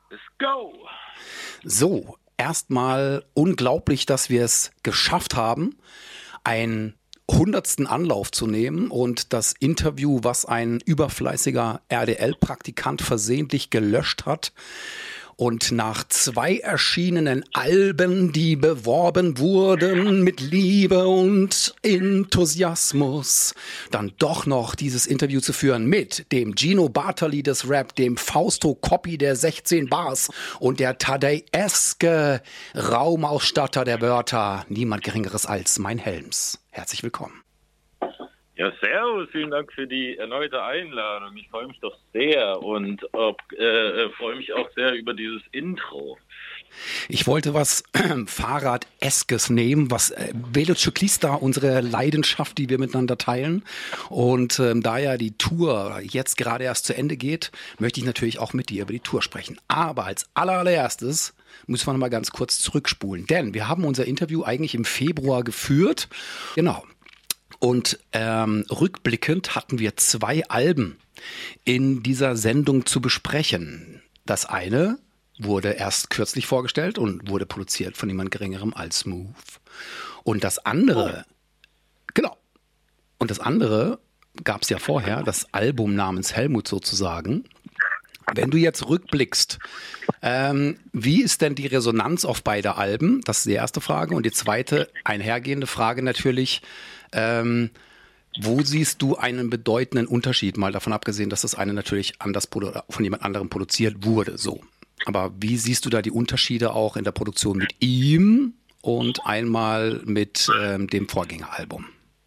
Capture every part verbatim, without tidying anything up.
Let's go! So, erstmal unglaublich, dass wir es geschafft haben, einen hundertsten Anlauf zu nehmen und das Interview, was ein überfleißiger R D L-Praktikant versehentlich gelöscht hat, und nach zwei erschienenen Alben, die beworben wurden mit Liebe und Enthusiasmus, dann doch noch dieses Interview zu führen mit dem Gino Bartali des Rap, dem Fausto Coppi der sechzehn Bars und der Tadei-eske Raumausstatter der Wörter, niemand Geringeres als mein Helms. Herzlich willkommen. Ja, servus, vielen Dank für die erneute Einladung. Ich freue mich doch sehr und äh, freue mich auch sehr über dieses Intro. Ich wollte was äh, Fahrrad-eskes nehmen, was äh, Velociclista, unsere Leidenschaft, die wir miteinander teilen. Und ähm, da ja die Tour jetzt gerade erst zu Ende geht, möchte ich natürlich auch mit dir über die Tour sprechen. Aber als allererstes müssen wir noch mal ganz kurz zurückspulen, denn wir haben unser Interview eigentlich im Februar geführt. Genau. Und ähm, rückblickend hatten wir zwei Alben in dieser Sendung zu besprechen. Das eine wurde erst kürzlich vorgestellt und wurde produziert von niemand Geringerem als Smooth. Und das andere, genau, und das andere gab es ja vorher, das Album namens Helmut sozusagen. Wenn du jetzt rückblickst, ähm, wie ist denn die Resonanz auf beide Alben? Das ist die erste Frage. Und die zweite, einhergehende Frage natürlich, ähm, wo siehst du einen bedeutenden Unterschied? Mal davon abgesehen, dass das eine natürlich anders produ- von jemand anderem produziert wurde. So. Aber wie siehst du da die Unterschiede auch in der Produktion mit ihm und einmal mit ähm, dem Vorgängeralbum?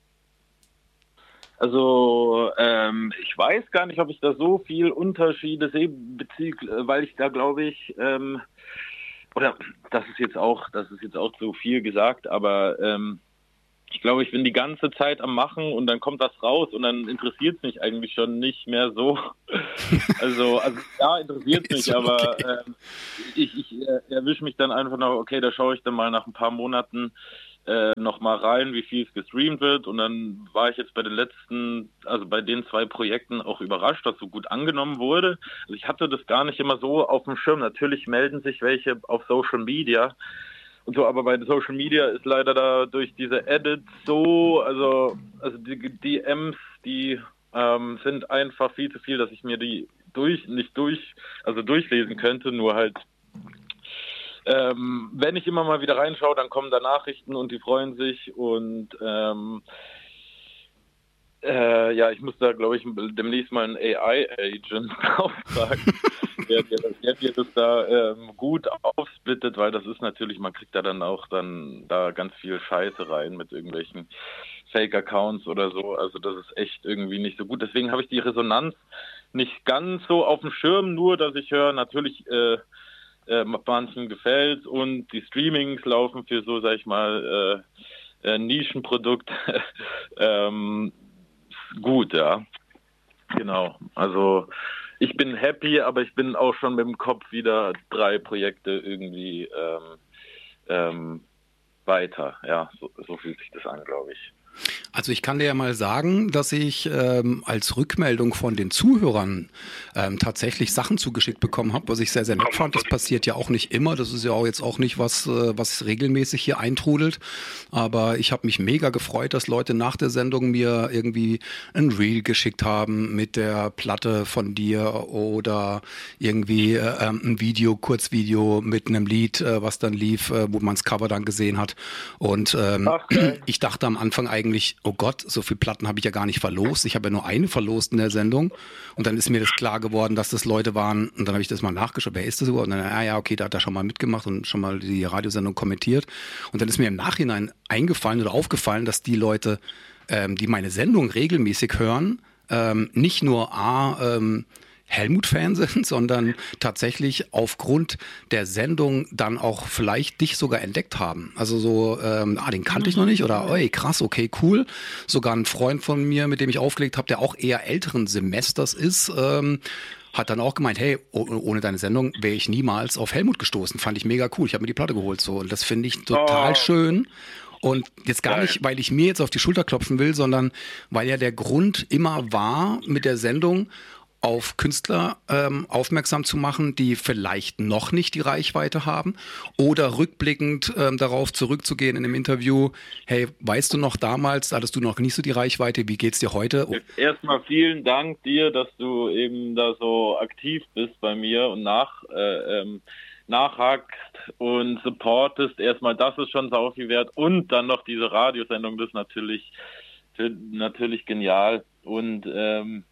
Also ähm, ich weiß gar nicht, ob ich da so viel Unterschiede sehe, weil ich da glaube ich, ähm, oder das ist jetzt auch, das ist jetzt auch zu viel gesagt, aber ähm, ich glaube, ich bin die ganze Zeit am Machen und dann kommt das raus und dann interessiert es mich eigentlich schon nicht mehr so. Also, also ja, interessiert mich, okay. aber ähm, ich, ich äh, erwische mich dann einfach noch, okay, da schaue ich dann mal nach ein paar Monaten äh, noch mal rein, wie viel es gestreamt wird, und dann war ich jetzt bei den letzten, also bei den zwei Projekten auch überrascht, dass so gut angenommen wurde. Also ich hatte das gar nicht immer so auf dem Schirm. Natürlich melden sich welche auf Social Media und so, aber bei Social Media ist leider da durch diese Edits so, also also die D Ms, die ähm, sind einfach viel zu viel, dass ich mir die durch nicht durch, also durchlesen könnte, nur halt Ähm, wenn ich immer mal wieder reinschaue, dann kommen da Nachrichten und die freuen sich und ähm, äh, ja, ich muss da, glaube ich, demnächst mal einen A I-Agent auftragen, der, der, der dir das da ähm, gut aufsplittet, weil das ist natürlich, man kriegt da dann auch dann da ganz viel Scheiße rein mit irgendwelchen Fake-Accounts oder so, also das ist echt irgendwie nicht so gut. Deswegen habe ich die Resonanz nicht ganz so auf dem Schirm, nur dass ich höre, natürlich äh, Äh, manchen gefällt und die Streamings laufen für so, sag ich mal, äh, äh, Nischenprodukt ähm, gut, ja. Genau. Also ich bin happy, aber ich bin auch schon mit dem Kopf wieder drei Projekte irgendwie ähm, ähm, weiter. Ja, so, so fühlt sich das an, glaube ich. Also ich kann dir ja mal sagen, dass ich ähm, als Rückmeldung von den Zuhörern ähm, tatsächlich Sachen zugeschickt bekommen habe, was ich sehr, sehr nett fand. Das passiert ja auch nicht immer. Das ist ja auch jetzt auch nicht was, äh, was regelmäßig hier eintrudelt. Aber ich habe mich mega gefreut, dass Leute nach der Sendung mir irgendwie ein Reel geschickt haben mit der Platte von dir oder irgendwie äh, ein Video, Kurzvideo mit einem Lied, äh, was dann lief, äh, wo man das Cover dann gesehen hat. Und ähm, okay. Ich dachte am Anfang eigentlich, oh Gott, so viele Platten habe ich ja gar nicht verlost. Ich habe ja nur eine verlost in der Sendung. Und dann ist mir das klar geworden, dass das Leute waren. Und dann habe ich das mal nachgeschaut, wer ist das überhaupt? Und dann, ah ja, okay, da hat er schon mal mitgemacht und schon mal die Radiosendung kommentiert. Und dann ist mir im Nachhinein eingefallen oder aufgefallen, dass die Leute, ähm, die meine Sendung regelmäßig hören, ähm, nicht nur A, ähm, Helmut-Fan sind, sondern tatsächlich aufgrund der Sendung dann auch vielleicht dich sogar entdeckt haben. Also so, ähm, ah, den kannte ich noch nicht oder, ey, krass, okay, cool. Sogar ein Freund von mir, mit dem ich aufgelegt habe, der auch eher älteren Semesters ist, ähm, hat dann auch gemeint, hey, ohne deine Sendung wäre ich niemals auf Helmut gestoßen. Fand ich mega cool. Ich habe mir die Platte geholt so und das finde ich total oh. schön. Und jetzt gar nicht, weil ich mir jetzt auf die Schulter klopfen will, sondern weil ja der Grund immer war mit der Sendung, auf Künstler ähm, aufmerksam zu machen, die vielleicht noch nicht die Reichweite haben oder rückblickend ähm, darauf zurückzugehen in einem Interview, hey, weißt du noch damals, hattest du noch nicht so die Reichweite, wie geht's dir heute? Erstmal vielen Dank dir, dass du eben da so aktiv bist bei mir und nach äh, ähm, nachhakst und supportest. Erstmal, das ist schon sau viel wert und dann noch diese Radiosendung, das ist natürlich natürlich genial und ähm,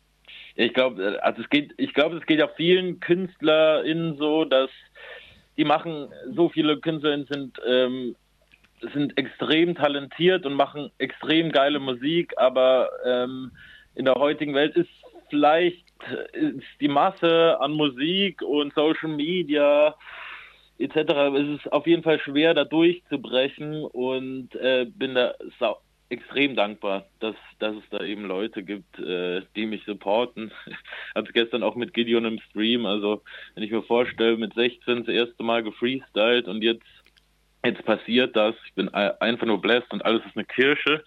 ich glaube, also es geht, ich glaube, es geht ja vielen KünstlerInnen so, dass die machen, so viele KünstlerInnen sind, ähm, sind extrem talentiert und machen extrem geile Musik, aber ähm, in der heutigen Welt ist vielleicht ist die Masse an Musik und Social Media et cetera. Es ist auf jeden Fall schwer, da durchzubrechen und äh, bin da sau extrem dankbar, dass, dass es da eben Leute gibt, äh, die mich supporten. Hatte gestern auch mit Gideon im Stream, also wenn ich mir vorstelle, mit sechzehn das erste Mal gefreestylt und jetzt jetzt passiert das, ich bin einfach nur blessed und alles ist eine Kirsche.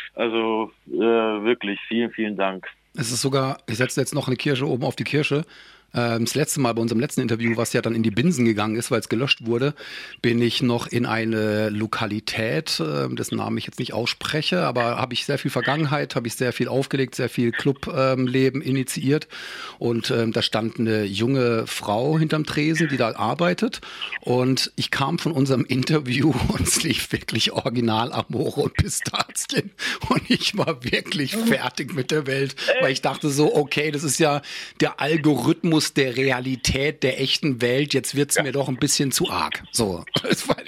Also äh, wirklich vielen, vielen Dank. Es ist sogar, ich setze jetzt noch eine Kirsche oben auf die Kirsche. Das letzte Mal bei unserem letzten Interview, was ja dann in die Binsen gegangen ist, weil es gelöscht wurde, bin ich noch in eine Lokalität, dessen Namen ich jetzt nicht ausspreche, aber habe ich sehr viel Vergangenheit, habe ich sehr viel aufgelegt, sehr viel Clubleben initiiert und ähm, da stand eine junge Frau hinterm Tresen, die da arbeitet und ich kam von unserem Interview und es lief wirklich original Amore und Pistazien und ich war wirklich fertig mit der Welt, weil ich dachte so, okay, das ist ja der Algorithmus der Realität der echten Welt, jetzt wird's ja. mir doch ein bisschen zu arg. So, das fand,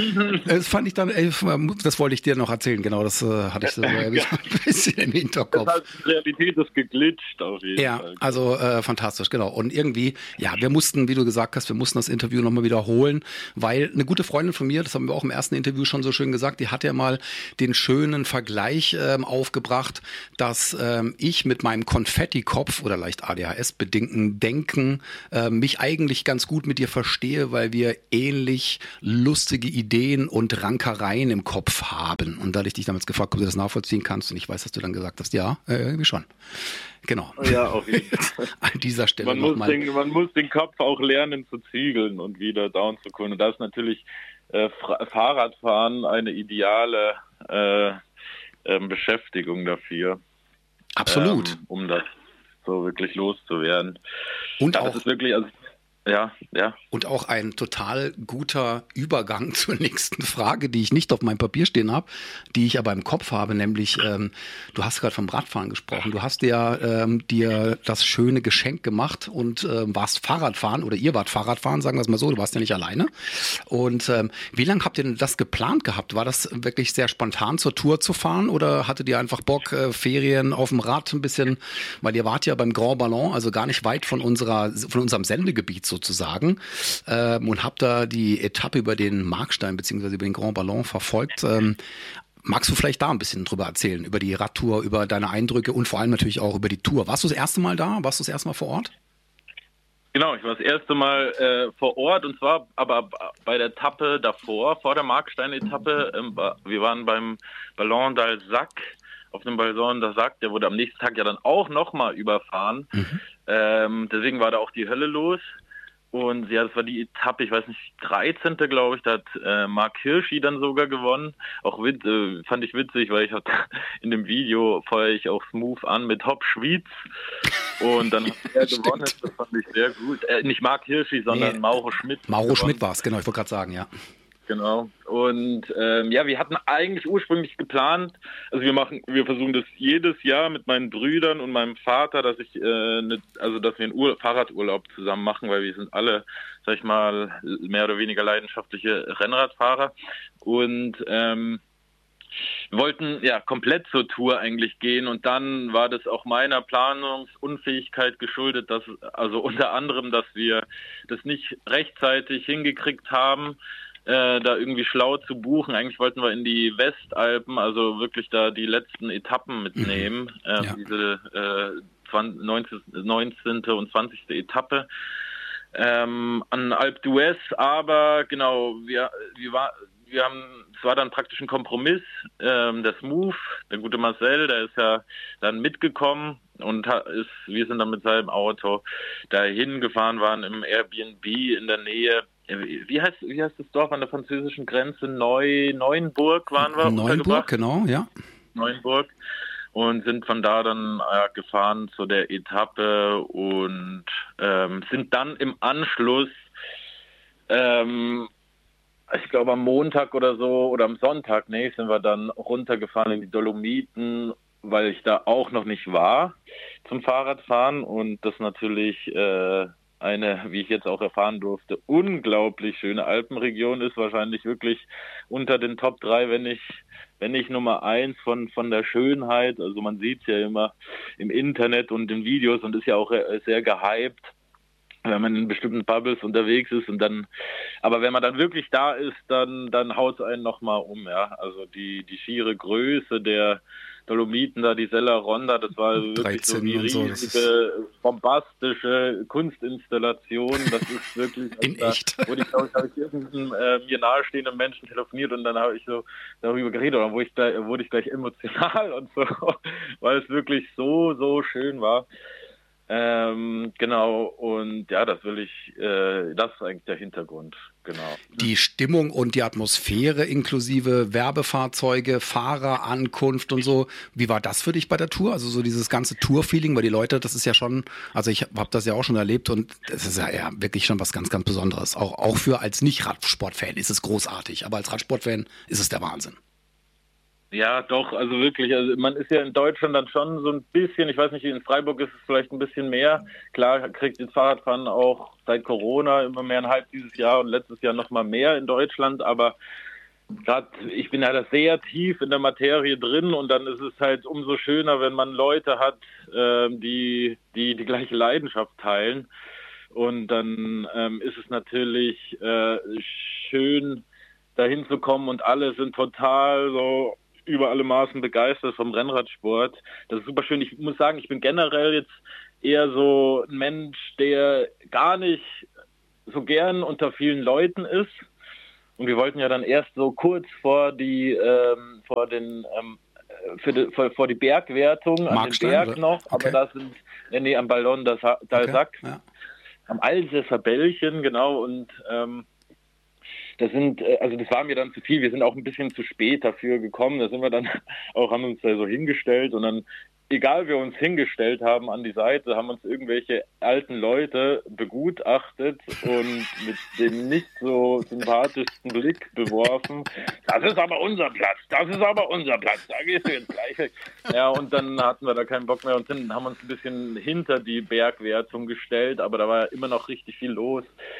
das fand ich dann, ey, das wollte ich dir noch erzählen, genau, das äh, hatte ich so ja. ein bisschen im Hinterkopf. Das heißt, die Realität ist geglitscht auf jeden ja, Fall. Ja, also äh, fantastisch, genau. Und irgendwie, ja, wir mussten, wie du gesagt hast, wir mussten das Interview nochmal wiederholen, weil eine gute Freundin von mir, das haben wir auch im ersten Interview schon so schön gesagt, die hat ja mal den schönen Vergleich ähm, aufgebracht, dass ähm, ich mit meinem Konfettikopf oder leicht A D H S-bedingten Denken äh, mich eigentlich ganz gut mit dir verstehe, weil wir ähnlich lustige Ideen und Rankereien im Kopf haben. Und da hatte ich dich damals gefragt, ob du das nachvollziehen kannst. Und ich weiß, dass du dann gesagt hast, ja, äh, irgendwie schon. Genau. Ja, auf jeden Fall. An dieser Stelle man, muss nochmal. den, man muss den Kopf auch lernen zu zügeln und wieder down zu können. Und da ist natürlich äh, Fahrradfahren eine ideale äh, äh, Beschäftigung dafür. Absolut. Ähm, um das so wirklich loszuwerden. Und ja, auch, das ist wirklich, also, ja, ja. Und auch ein total guter Übergang zur nächsten Frage, die ich nicht auf meinem Papier stehen habe, die ich aber im Kopf habe, nämlich, ähm, du hast gerade vom Radfahren gesprochen. Du hast ja ähm, dir das schöne Geschenk gemacht und ähm, warst Fahrradfahren oder ihr wart Fahrradfahren, sagen wir es mal so, du warst ja nicht alleine. Und ähm, wie lange habt ihr denn das geplant gehabt? War das wirklich sehr spontan zur Tour zu fahren oder hattet ihr einfach Bock, äh, Ferien auf dem Rad ein bisschen, weil ihr wart ja beim Grand Ballon, also gar nicht weit von unserer, von unserem Sendegebiet sozusagen, ähm, und habt da die Etappe über den Markstein beziehungsweise über den Grand Ballon verfolgt. Ähm, magst du vielleicht da ein bisschen drüber erzählen, über die Radtour, über deine Eindrücke und vor allem natürlich auch über die Tour? Warst du das erste Mal da? Warst du das erste Mal vor Ort? Genau, ich war das erste Mal äh, vor Ort und zwar aber bei der Etappe davor, vor der Markstein-Etappe. Ähm, wir waren beim Ballon d'Alsac, auf dem Ballon d'Alsac, der wurde am nächsten Tag ja dann auch nochmal überfahren. Mhm. Ähm, deswegen war da auch die Hölle los. Und ja, das war die Etappe, ich weiß nicht, dreizehnte glaube ich, da hat äh, Mark Hirschi dann sogar gewonnen. Auch wit äh, fand ich witzig, weil ich hatte in dem Video feuere ich auch Smooth an mit Hop Schwyz. Und dann hat er gewonnen, das fand ich sehr gut. Äh, nicht Mark Hirschi, sondern nee, Mauro Schmidt. Mauro gewonnen. Schmidt war es, genau, ich wollte gerade sagen, ja. Genau. Und ähm, ja, wir hatten eigentlich ursprünglich geplant, also wir machen, wir versuchen das jedes Jahr mit meinen Brüdern und meinem Vater, dass ich, äh, ne, also dass wir einen Ur Fahrradurlaub zusammen machen, weil wir sind alle, sag ich mal, mehr oder weniger leidenschaftliche Rennradfahrer und ähm, wir wollten ja komplett zur Tour eigentlich gehen und dann war das auch meiner Planungsunfähigkeit geschuldet, dass also unter anderem, dass wir das nicht rechtzeitig hingekriegt haben, Äh, da irgendwie schlau zu buchen. Eigentlich wollten wir in die Westalpen, also wirklich da die letzten Etappen mitnehmen, mhm. äh, ja. diese äh, neunzehnte und zwanzigste Etappe ähm, an Alpe d'Huez, aber genau, wir, wir, war, wir haben, es war dann praktisch ein Kompromiss, ähm, der Smooth, der gute Marcel, der ist ja dann mitgekommen und ist, wir sind dann mit seinem Auto dahin gefahren, waren im Airbnb in der Nähe. Wie heißt, wie heißt das Dorf an der französischen Grenze? Neu, Neuenburg waren wir Neuenburg, genau, ja. Neuenburg. Und sind von da dann äh, gefahren zu der Etappe und ähm, sind dann im Anschluss, ähm, ich glaube am Montag oder so oder am Sonntag, nee, sind wir dann runtergefahren in die Dolomiten, weil ich da auch noch nicht war zum Fahrradfahren und das natürlich äh, eine, wie ich jetzt auch erfahren durfte, unglaublich schöne Alpenregion ist, wahrscheinlich wirklich unter den Top drei, wenn nicht wenn nicht Nummer eins von von der Schönheit. Also man sieht es ja immer im Internet und in Videos und ist ja auch sehr gehypt, wenn man in bestimmten Bubbles unterwegs ist und dann, aber wenn man dann wirklich da ist, dann dann haut es einen nochmal um, ja. Also die die schiere Größe der Dolomiten da, die Sella Ronda, das war wirklich so wie riesige, so, bombastische Kunstinstallation. Das ist wirklich, also in da echt. Wurde ich, glaube ich, habe ich irgendeinem äh, mir nahestehenden Menschen telefoniert und dann habe ich so darüber geredet, oder wurde ich gleich, wurde ich gleich emotional und so, weil es wirklich so, so schön war. Ähm, genau, und ja, das will ich, äh, das ist eigentlich der Hintergrund, genau. Die Stimmung und die Atmosphäre inklusive Werbefahrzeuge, Fahrerankunft und so, wie war das für dich bei der Tour? Also so dieses ganze Tour-Feeling, weil die Leute, das ist ja schon, also ich habe das ja auch schon erlebt und das ist ja, ja wirklich schon was ganz, ganz Besonderes. Auch, auch für als Nicht-Radsport-Fan ist es großartig, aber als Radsport-Fan ist es der Wahnsinn. Ja, doch, also wirklich, also man ist ja in Deutschland dann schon so ein bisschen, ich weiß nicht, in Freiburg ist es vielleicht ein bisschen mehr. Klar kriegt das Fahrradfahren auch seit Corona immer mehr ein Hype dieses Jahr und letztes Jahr noch mal mehr in Deutschland, aber gerade ich bin ja da sehr tief in der Materie drin und dann ist es halt umso schöner, wenn man Leute hat, äh, die, die die gleiche Leidenschaft teilen und dann ähm, ist es natürlich äh, schön, dahin zu kommen und alle sind total so über alle Maßen begeistert vom Rennradsport. Das ist super schön. Ich muss sagen, ich bin generell jetzt eher so ein Mensch, der gar nicht so gern unter vielen Leuten ist. Und wir wollten ja dann erst so kurz vor die ähm, vor den ähm, für die, vor, vor die Bergwertung an den Berg oder? noch, okay. Aber da sind äh, nee, am Ballon d'Alsace, okay. ja. am Alsacer Bällchen, genau, und ähm, das sind, also das war mir dann zu viel. Wir sind auch ein bisschen zu spät dafür gekommen. Da sind wir dann auch, haben uns da so hingestellt und dann, egal wie wir uns hingestellt haben an die Seite, haben uns irgendwelche alten Leute begutachtet und mit dem nicht so sympathischsten Blick beworfen. Das ist aber unser Platz, das ist aber unser Platz, da gehst du jetzt gleich weg. Ja, und dann hatten wir da keinen Bock mehr und sind, haben uns ein bisschen hinter die Bergwertung gestellt, aber da war ja immer noch richtig viel los.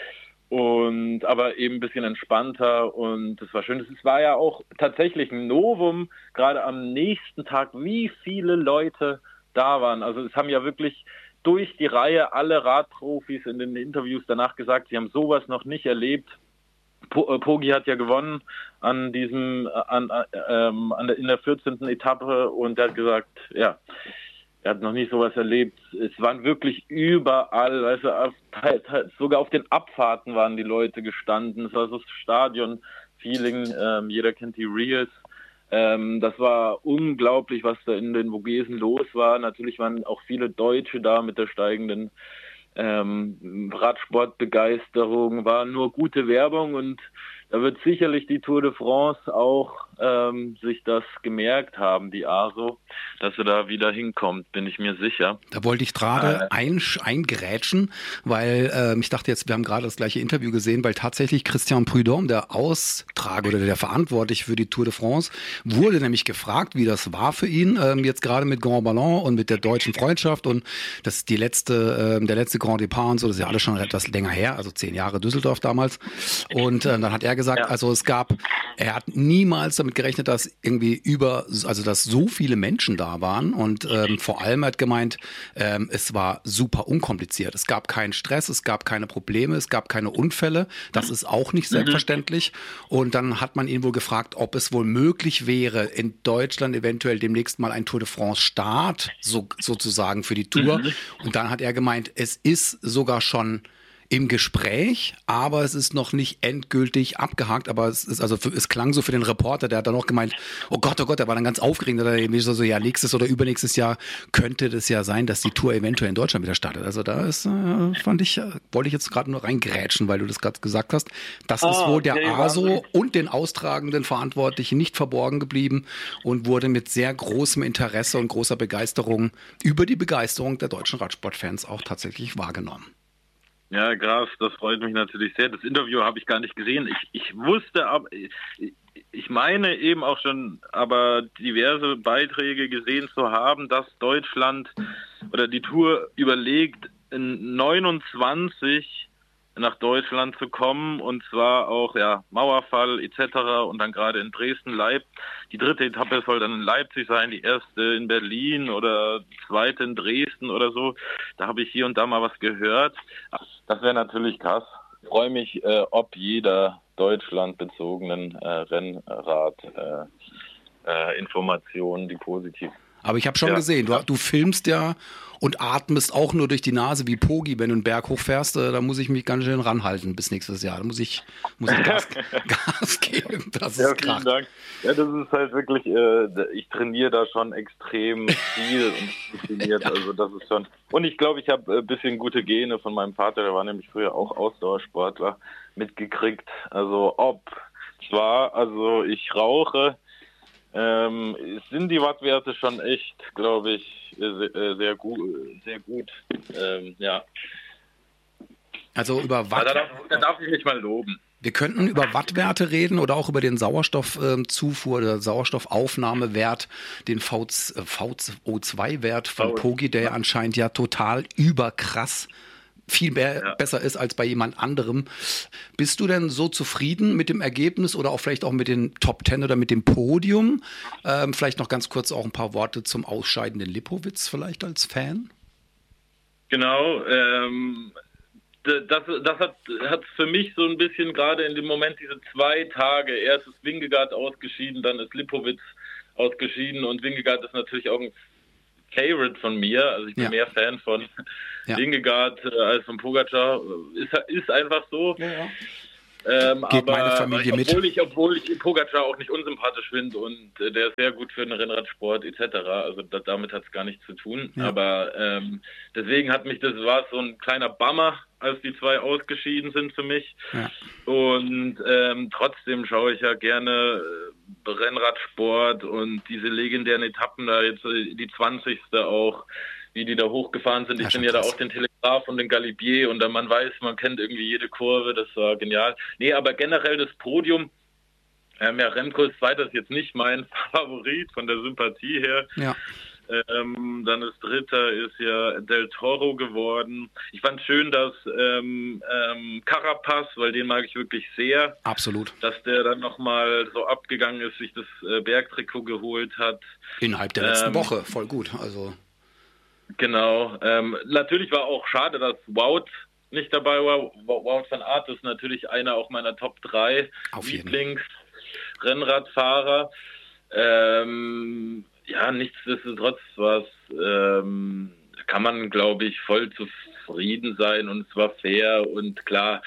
Und aber eben ein bisschen entspannter und das war schön. Es war ja auch tatsächlich ein Novum, gerade am nächsten Tag, wie viele Leute da waren. Also es haben ja wirklich durch die Reihe alle Radprofis in den Interviews danach gesagt, sie haben sowas noch nicht erlebt. Poggi hat ja gewonnen an diesem, an, ähm, an der, in der vierzehnten Etappe und er hat gesagt, ja, er hat noch nicht sowas erlebt. Es waren wirklich überall, also auf, sogar auf den Abfahrten waren die Leute gestanden. Es war so das Stadion-Feeling, ähm, jeder kennt die Reels. Ähm, das war unglaublich, was da in den Vogesen los war. Natürlich waren auch viele Deutsche da mit der steigenden ähm, Radsportbegeisterung. War nur gute Werbung und da wird sicherlich die Tour de France auch ähm, sich das gemerkt haben, die A S O, dass sie da wieder hinkommt, bin ich mir sicher. Da wollte ich gerade äh, ein, eingrätschen, weil äh, ich dachte jetzt, wir haben gerade das gleiche Interview gesehen, weil tatsächlich Christian Prudhomme, der Austrager oder der Verantwortliche für die Tour de France, wurde nämlich gefragt, wie das war für ihn, ähm, jetzt gerade mit Grand Ballon und mit der deutschen Freundschaft und das ist die letzte, äh, der letzte Grand Depart und so, das ist ja alles schon etwas länger her, also zehn Jahre Düsseldorf damals. Und äh, dann hat er gesagt, ja. also es gab, er hat niemals damit gerechnet, dass irgendwie über, also dass so viele Menschen da waren und ähm, vor allem hat gemeint, ähm, es war super unkompliziert. Es gab keinen Stress, es gab keine Probleme, es gab keine Unfälle. Das ist auch nicht selbstverständlich. Und dann hat man ihn wohl gefragt, ob es wohl möglich wäre, in Deutschland eventuell demnächst mal ein Tour de France Start, so, sozusagen für die Tour. Und dann hat er gemeint, es ist sogar schon im Gespräch, aber es ist noch nicht endgültig abgehakt. Aber es ist also, für, es klang so für den Reporter, der hat dann auch gemeint, oh Gott, oh Gott, der war dann ganz aufgeregt. Da irgendwie so, so, ja, nächstes oder übernächstes Jahr könnte das ja sein, dass die Tour eventuell in Deutschland wieder startet. Also da ist, äh, fand ich, äh, wollte ich jetzt gerade nur reingrätschen, weil du das gerade gesagt hast. Das ah, ist wohl der okay, A S O und den austragenden Verantwortlichen nicht verborgen geblieben und wurde mit sehr großem Interesse und großer Begeisterung über die Begeisterung der deutschen Radsportfans auch tatsächlich wahrgenommen. Ja, Graf, das freut mich natürlich sehr. Das Interview habe ich gar nicht gesehen. Ich, ich wusste, aber ich, ich meine eben auch schon, aber diverse Beiträge gesehen zu haben, dass Deutschland oder die Tour überlegt, in neunundzwanzig nach Deutschland zu kommen, und zwar auch ja Mauerfall et cetera und dann gerade in Dresden, Leipzig. Die dritte Etappe soll dann in Leipzig sein, die erste in Berlin oder die zweite in Dresden oder so. Da habe ich hier und da mal was gehört. Das wäre natürlich krass. Ich freue mich, äh, ob jeder deutschlandbezogenen äh, Rennrad äh, äh, Informationen, die positiv. Aber ich habe schon ja. gesehen, du, du filmst ja und atmest auch nur durch die Nase wie Pogi, wenn du einen Berg hochfährst. Äh, da muss ich mich ganz schön ranhalten bis nächstes Jahr. Da muss ich, muss ich Gas, Gas geben. Das ja, ist krass. Vielen Dank. Ja, das ist halt wirklich, äh, ich trainiere da schon extrem viel und trainiert. ja. Also das ist schon. Und ich glaube, ich habe ein bisschen gute Gene von meinem Vater, der war nämlich früher auch Ausdauersportler, mitgekriegt. Also ob zwar, also ich rauche, Ähm, sind die Wattwerte schon echt, glaube ich, sehr, sehr gut. Sehr gut. Ähm, ja. Also über Watt. Da darf, da darf ich mich mal loben. Wir könnten über Wattwerte reden oder auch über den Sauerstoffzufuhr, der Sauerstoffaufnahmewert, den V O zwei Wert von Pogi, der ja anscheinend ja total überkrass viel mehr ja. besser ist als bei jemand anderem. Bist du denn so zufrieden mit dem Ergebnis oder auch vielleicht auch mit den Top Ten oder mit dem Podium? Ähm, vielleicht noch ganz kurz auch ein paar Worte zum ausscheidenden Lipowitz vielleicht als Fan? Genau, ähm, das, das hat, hat für mich so ein bisschen gerade in dem Moment diese zwei Tage, erst ist Vingegaard ausgeschieden, dann ist Lipowitz ausgeschieden und Vingegaard ist natürlich auch ein Favorite von mir, also ich bin ja. mehr Fan von ja. Vingegaard äh, als von Pogacar, ist, ist einfach so. Ja, ja. Ähm, Geht aber meine Familie obwohl mit. ich, obwohl ich Pogacar auch nicht unsympathisch finde und äh, der ist sehr gut für den Rennradsport et cetera. Also da, damit hat es gar nichts zu tun. Ja. Aber ähm, deswegen hat mich das war so ein kleiner Bummer, als die zwei ausgeschieden sind für mich. Ja. Und ähm, trotzdem schaue ich ja gerne äh, Rennradsport und diese legendären Etappen da jetzt äh, die zwanzigste auch, wie die da hochgefahren sind. Ich bin ja da auch den Telegraph und den Galibier und dann man weiß, man kennt irgendwie jede Kurve, das war genial. Nee, aber generell das Podium, ähm, ja, Remco ist Zweiter, ist jetzt nicht mein Favorit von der Sympathie her. Ja. Ähm, dann ist Dritter ist ja Del Toro geworden. Ich fand schön, dass ähm, ähm, Carapaz, weil den mag ich wirklich sehr. Absolut. Dass der dann nochmal so abgegangen ist, sich das äh, Bergtrikot geholt hat. Innerhalb der letzten ähm, Woche, voll gut. Also Genau. Ähm, natürlich war auch schade, dass Wout nicht dabei war. Wout van Aert ist natürlich einer auch meiner Top drei Lieblings-Rennradfahrer. Ähm, ja, nichtsdestotrotz was ähm, kann man, glaube ich, voll zufrieden sein und es war fair und klar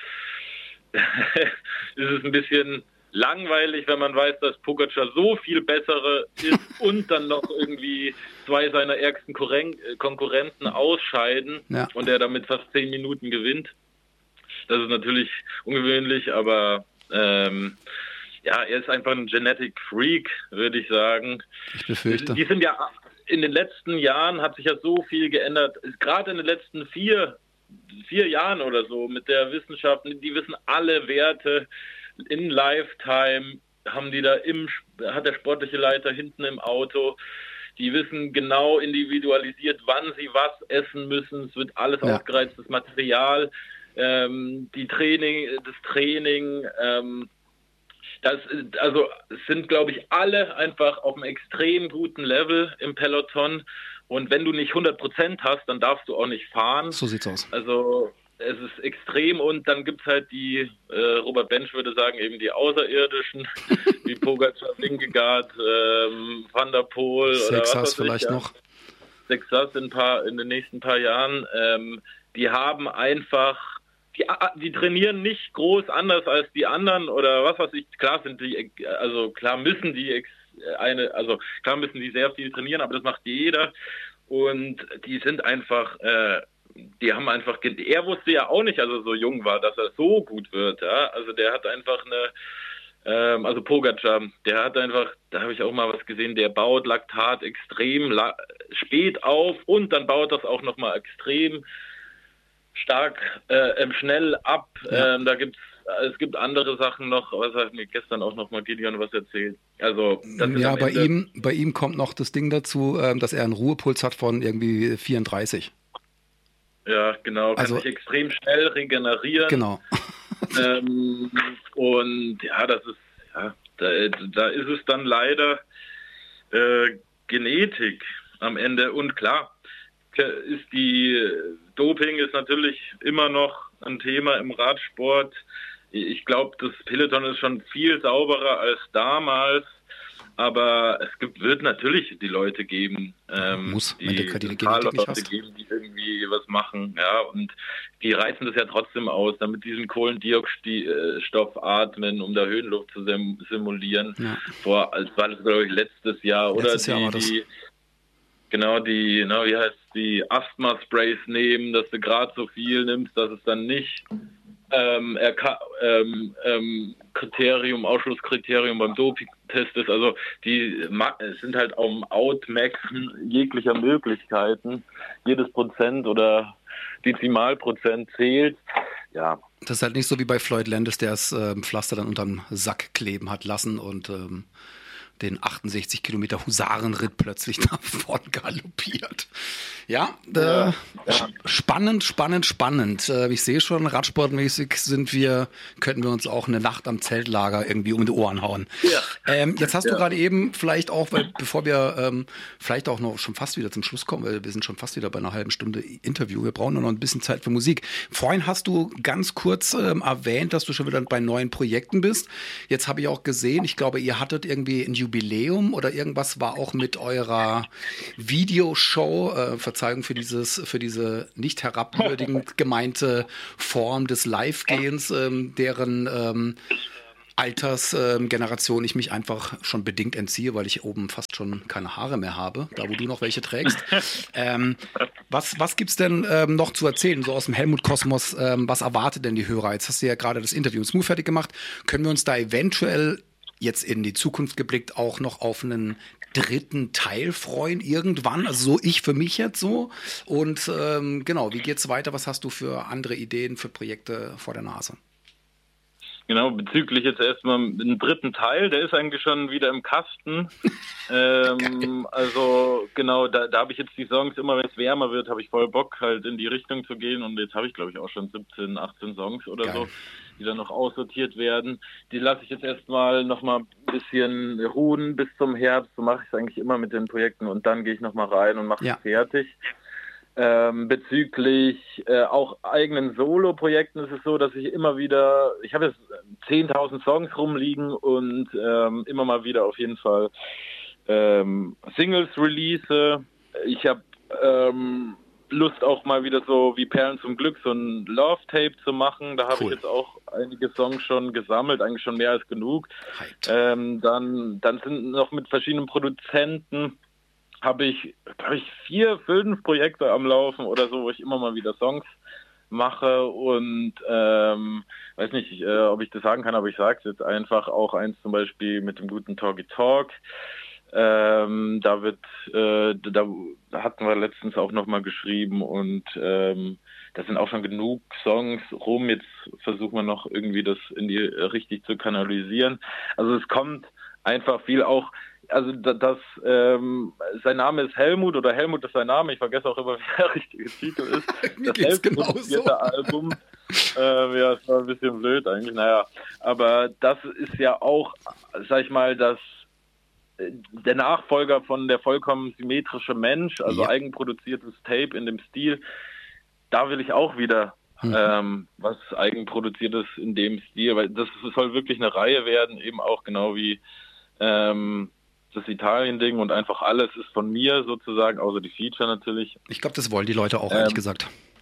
ist es ein bisschen langweilig, wenn man weiß, dass Pogacar so viel bessere ist und dann noch irgendwie zwei seiner ärgsten Konkurrenten ausscheiden ja. und er damit fast zehn Minuten gewinnt. Das ist natürlich ungewöhnlich, aber ähm, ja, er ist einfach ein Genetic Freak, würde ich sagen. Ich befürchte. Die sind ja in den letzten Jahren hat sich ja so viel geändert. Gerade in den letzten vier, vier Jahren oder so mit der Wissenschaft, die wissen alle Werte. In Lifetime haben die da im, hat der sportliche Leiter hinten im Auto, die wissen genau individualisiert, wann sie was essen müssen. Es wird alles ja. ausgereiztes Material, ähm, die Training, das Training, ähm, das, also es sind, glaube ich, alle einfach auf einem extrem guten Level im Peloton. Und wenn du nicht hundert Prozent hast, dann darfst du auch nicht fahren. So sieht's aus. Also es ist extrem und dann gibt es halt die, äh, Robert Bench würde sagen, eben die Außerirdischen, wie Pogacar, Vingegaard, ähm, Van der Poel oder was weiß ich, vielleicht ja. noch. Sexas in, paar, in den nächsten paar Jahren. Ähm, die haben einfach die, die trainieren nicht groß anders als die anderen oder was weiß ich. Klar sind die, also klar müssen die eine, also klar müssen die sehr viel trainieren, aber das macht jeder. Und die sind einfach, äh, die haben einfach, er wusste ja auch nicht, als er so jung war, dass er so gut wird. Ja? Also der hat einfach eine, ähm, also Pogacar, der hat einfach, da habe ich auch mal was gesehen, der baut Laktat extrem la- spät auf und dann baut das auch nochmal extrem stark äh, schnell ab. Ja. Ähm, da gibt's es gibt andere Sachen noch, was hat mir gestern auch noch mal Gideon was erzählt. Also das ist Ja, am bei Ende, ihm, bei ihm kommt noch das Ding dazu, ähm, dass er einen Ruhepuls hat von irgendwie vierunddreißig. ja genau, kann Also sich extrem schnell regenerieren. genau. Ähm, und ja, das ist ja, da, da ist es dann leider äh, Genetik am Ende. Und klar, ist die Doping ist natürlich immer noch ein Thema im Radsport. Ich glaube, das Peloton ist schon viel sauberer als damals, aber es gibt, wird natürlich die Leute geben, ähm, Muss, die wenn du die ein Genetik paar nicht Leute hast. geben, die irgendwie was machen, ja, und die reizen das ja trotzdem aus, damit diesen Kohlendioxidstoff atmen, um da Höhenluft zu sim- simulieren. Ja. Vor, als war das, glaube ich, letztes Jahr, oder Letztes Jahr die, war das. die genau die, na, wie heißt die Asthma-Sprays nehmen, dass du gerade so viel nimmst, dass es dann nicht ähm, erka- ähm, ähm, Kriterium, Ausschlusskriterium beim Doping-Test ist. Also die ma- sind halt am Outmaxen jeglicher Möglichkeiten. Jedes Prozent oder Dezimalprozent zählt. Ja. Das ist halt nicht so wie bei Floyd Landis, der das ähm, Pflaster dann unterm Sack kleben hat lassen und ähm, den achtundsechzig Kilometer Husarenritt plötzlich davon galoppiert. Ja, äh, Ja, ja. spannend, spannend, spannend. Äh, ich sehe schon, radsportmäßig sind wir, könnten wir uns auch eine Nacht am Zeltlager irgendwie um die Ohren hauen. Ja. Ähm, jetzt hast Ja. du gerade eben vielleicht auch, weil bevor wir ähm, vielleicht auch noch schon fast wieder zum Schluss kommen, weil wir sind schon fast wieder bei einer halben Stunde Interview, wir brauchen nur noch ein bisschen Zeit für Musik. Vorhin hast du ganz kurz ähm, erwähnt, dass du schon wieder bei neuen Projekten bist. Jetzt habe ich auch gesehen, ich glaube, ihr hattet irgendwie ein Jubiläum oder irgendwas war auch mit eurer Videoshow, äh, Verzeihung für dieses, für diese nicht herabwürdigend gemeinte Form des Live-Gehens, ähm, deren ähm, Altersgeneration ähm, ich mich einfach schon bedingt entziehe, weil ich oben fast schon keine Haare mehr habe, da wo du noch welche trägst. ähm, was was gibt's denn ähm, noch zu erzählen, so aus dem Helmut-Kosmos? Ähm, was erwartet denn die Hörer? Jetzt hast du ja gerade das Interview mit Smooth fertig gemacht. Können wir uns da eventuell jetzt in die Zukunft geblickt auch noch auf einen dritten Teil freuen irgendwann? Also so ich für mich jetzt so. Und ähm, genau, wie geht's weiter? Was hast du für andere Ideen, für Projekte vor der Nase? Genau, bezüglich jetzt erstmal den dritten Teil, der ist eigentlich schon wieder im Kasten. ähm, also genau, da, da habe ich jetzt die Songs, immer wenn es wärmer wird, habe ich voll Bock halt in die Richtung zu gehen und jetzt habe ich glaube ich auch schon siebzehn, achtzehn Songs oder Geil. so, die dann noch aussortiert werden. Die lasse ich jetzt erstmal nochmal ein bisschen ruhen bis zum Herbst, so mache ich es eigentlich immer mit den Projekten und dann gehe ich nochmal rein und mache Ja. es fertig. Ähm, bezüglich äh, auch eigenen Solo-Projekten ist es so, dass ich immer wieder, ich habe jetzt zehntausend Songs rumliegen und ähm, immer mal wieder auf jeden Fall ähm, Singles release. Ich habe ähm, Lust auch mal wieder so wie Perlen zum Glück so ein Love-Tape zu machen. Da habe Cool. ich jetzt auch einige Songs schon gesammelt, eigentlich schon mehr als genug. Hyped. Ähm, dann, dann sind noch mit verschiedenen Produzenten habe ich, glaube ich, vier, fünf Projekte am Laufen oder so, wo ich immer mal wieder Songs mache und ähm, weiß nicht, äh, ob ich das sagen kann, aber ich sage es jetzt einfach, auch eins zum Beispiel mit dem guten Talky Talk. Ähm, da wird, äh, da hatten wir letztens auch nochmal geschrieben und ähm, da sind auch schon genug Songs rum. Jetzt versuchen wir noch irgendwie das in die richtig zu kanalisieren. Also es kommt einfach viel auch. Also das, ähm, sein Name ist Helmut oder Helmut ist sein Name. Ich vergesse auch immer, wie der richtige Titel ist. Mir Das geht's elfte genauso. produzierte Album. Ähm, ja, es war ein bisschen blöd eigentlich. Naja, aber das ist ja auch, sag ich mal, das der Nachfolger von der vollkommen symmetrische Mensch, also Ja. eigenproduziertes Tape in dem Stil. Da will ich auch wieder Mhm. ähm, was eigenproduziertes in dem Stil, weil das soll wirklich eine Reihe werden, eben auch genau wie ähm, das Italien-Ding und einfach alles ist von mir sozusagen, außer die Feature natürlich. Ich glaube, das wollen die Leute auch, Ähm, ehrlich gesagt.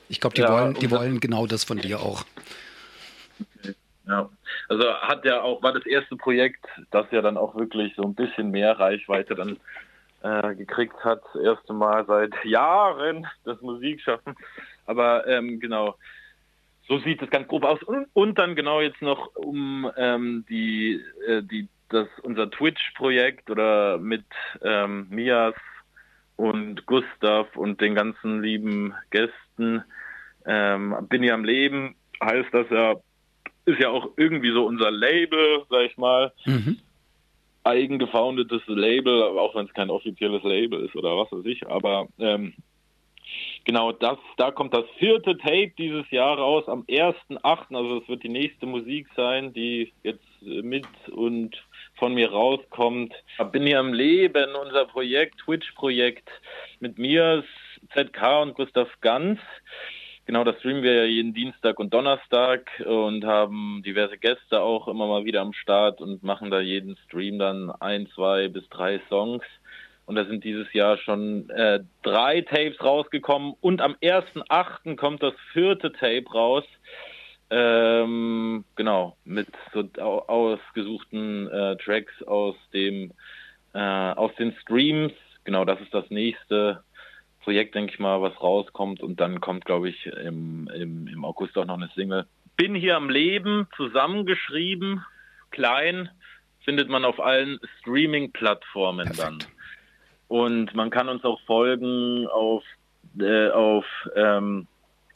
Ich glaube, die, Ja, wollen, die und das- wollen genau das von dir auch. Ja, also hat ja auch, war das erste Projekt, das ja dann auch wirklich so ein bisschen mehr Reichweite dann äh, gekriegt hat. Das erste Mal seit Jahren das Musikschaffen. Aber ähm, genau, so sieht es ganz grob aus. Und, und dann genau jetzt noch um ähm, die, äh, die, das unser Twitch-Projekt oder mit ähm, Mias und Gustav und den ganzen lieben Gästen. Ähm, bin ja am Leben, heißt das ja, ist ja auch irgendwie so unser Label, sag ich mal. Mhm. Eigen gefoundetes Label, auch wenn es kein offizielles Label ist oder was weiß ich. Aber ähm, genau das, da kommt das vierte Tape dieses Jahr raus am ersten achten Also es wird die nächste Musik sein, die jetzt mit und von mir rauskommt. Bin hier am Leben, unser Projekt, Twitch-Projekt mit mir, Z K und Gustav Ganz. Genau, das streamen wir ja jeden Dienstag und Donnerstag und haben diverse Gäste auch immer mal wieder am Start und machen da jeden Stream dann ein, zwei bis drei Songs. Und da sind dieses Jahr schon äh, drei Tapes rausgekommen und am ersten achten kommt das vierte Tape raus. Ähm, genau, mit so ausgesuchten äh, Tracks aus dem äh, aus den Streams. Genau, das ist das nächste Projekt, denke ich mal, was rauskommt. Und dann kommt, glaube ich, im, im, im August auch noch eine Single. Bin hier am Leben, zusammengeschrieben, klein, findet man auf allen Streaming-Plattformen dann. Und man kann uns auch folgen auf, äh, auf ähm,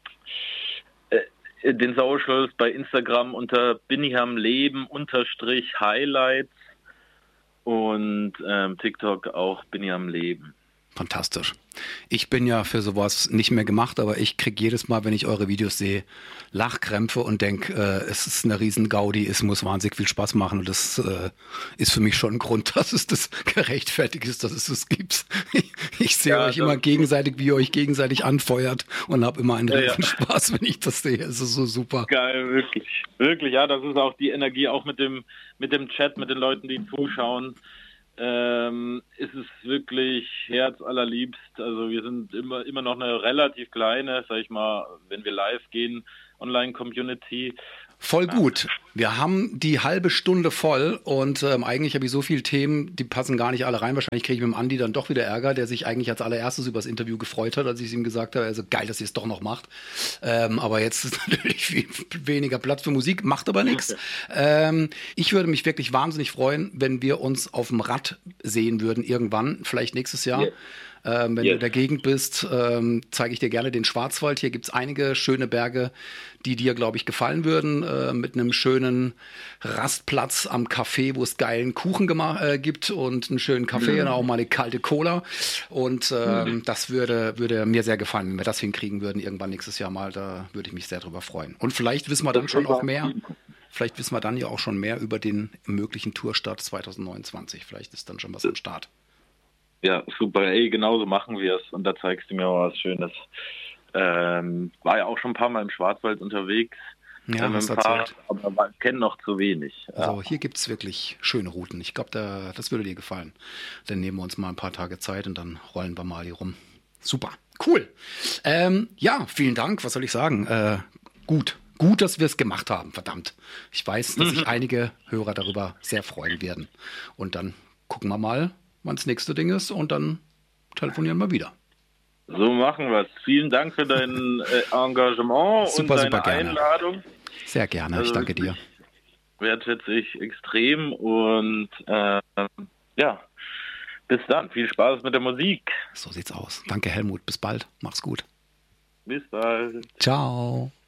äh, den Socials bei Instagram unter bin hier am Leben unterstrich Highlights und ähm, TikTok auch bin hier am Leben. Fantastisch. Ich bin ja für sowas nicht mehr gemacht, aber ich kriege jedes Mal, wenn ich eure Videos sehe, Lachkrämpfe und denke, äh, es ist eine riesen Gaudi, es muss wahnsinnig viel Spaß machen und das äh, ist für mich schon ein Grund, dass es das gerechtfertigt ist, dass es das gibt. Ich, ich sehe Ja, euch immer gegenseitig, wie ihr euch gegenseitig anfeuert und habe immer einen Ja, riesen ja. Spaß, wenn ich das sehe. Es ist so super. Geil, wirklich. Wirklich, ja, das ist auch die Energie, auch mit dem, mit dem Chat, mit den Leuten, die zuschauen. Ähm, ist es wirklich herzallerliebst. Also wir sind immer immer noch eine relativ kleine, sag ich mal, wenn wir live gehen, Online-Community. Voll gut. Wir haben die halbe Stunde voll und ähm, eigentlich habe ich so viele Themen, die passen gar nicht alle rein. Wahrscheinlich kriege ich mit dem Andi dann doch wieder Ärger, der sich eigentlich als allererstes über das Interview gefreut hat, als ich es ihm gesagt habe, also geil, dass ihr es doch noch macht. Ähm, aber jetzt ist natürlich viel weniger Platz für Musik, macht aber nichts. Ähm, ich würde mich wirklich wahnsinnig freuen, wenn wir uns auf dem Rad sehen würden irgendwann, vielleicht nächstes Jahr. Yeah. Ähm, wenn Yes. du in der Gegend bist, ähm, zeige ich dir gerne den Schwarzwald. Hier gibt's einige schöne Berge, die dir, glaube ich, gefallen würden. Äh, mit einem schönen Rastplatz am Café, wo es geilen Kuchen gema- äh, gibt und einen schönen Kaffee Mhm. und auch mal eine kalte Cola. Und ähm, Mhm. das würde, würde mir sehr gefallen, wenn wir das hinkriegen würden, irgendwann nächstes Jahr mal. Da würde ich mich sehr drüber freuen. Und vielleicht wissen wir dann schon auch mehr. Vielleicht wissen wir dann ja auch schon mehr über den möglichen Tourstart zwanzig neunundzwanzig. Vielleicht ist dann schon was am Start. Ja, super. Ey, genauso machen wir es. Und da zeigst du mir mal was Schönes. Ähm, war ja auch schon ein paar Mal im Schwarzwald unterwegs. Ja, ähm, hast mit dem Fahrrad, erzählt. aber man kennt noch zu wenig. Ja. Also hier gibt's wirklich schöne Routen. Ich glaube, da, das würde dir gefallen. Dann nehmen wir uns mal ein paar Tage Zeit und dann rollen wir mal hier rum. Super, cool. Ähm, ja, vielen Dank. Was soll ich sagen? Äh, gut. Gut, dass wir es gemacht haben, verdammt. Ich weiß, dass sich einige Hörer darüber sehr freuen werden. Und dann gucken wir mal, wann das nächste Ding ist und dann telefonieren wir wieder. So machen wir es. Vielen Dank für dein äh, Engagement Super, und deine super gerne. Einladung. Sehr gerne, ich Also danke dir. wirklich Wertschätze ich extrem und äh, ja, bis dann. Viel Spaß mit der Musik. So sieht's aus. Danke, Helmut. Bis bald. Mach's gut. Bis bald. Ciao.